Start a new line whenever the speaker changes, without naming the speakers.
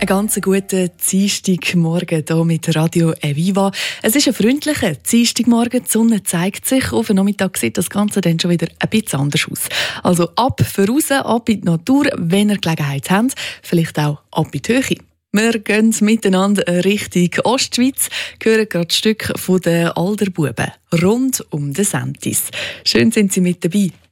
Einen ganz guten Dienstagmorgen hier mit Radio Viva. Es ist ein freundlicher Dienstagmorgen. Die Sonne zeigt sich. Auf den Nachmittag sieht das Ganze dann schon wieder ein bisschen anders aus. Also ab für raus, ab in die Natur, wenn ihr Gelegenheit habt. Vielleicht auch ab in die Höhe. Wir gehen miteinander Richtung Ostschweiz, hören gerade Stück von den Alderbuben rund um den Sentis. Schön sind Sie mit dabei.